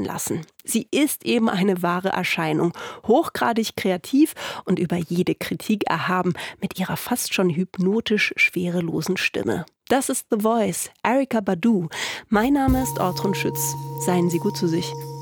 walten lassen. Sie ist eben eine wahre Erscheinung, hochgradig kreativ und über jede Kritik erhaben mit ihrer fast schon hypnotisch schwerelosen Stimme. Das ist The Voice, Erykah Badu. Mein Name ist Ortrun Schütz. Seien Sie gut zu sich.